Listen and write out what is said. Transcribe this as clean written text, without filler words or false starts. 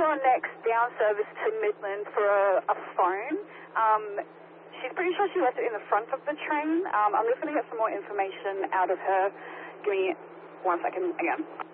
your next down service to Midland for a phone. She's pretty sure she left it in the front of the train. I'm just going to get some more information out of her. Give me 1 second again.